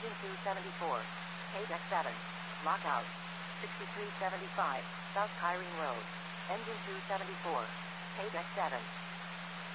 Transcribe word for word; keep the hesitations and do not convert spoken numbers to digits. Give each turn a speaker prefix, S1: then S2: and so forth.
S1: Engine two seventy-four. Page X seven. Lockout. sixty-three seventy-five. South Kyrene Road. Engine two seventy-four. Page X seven.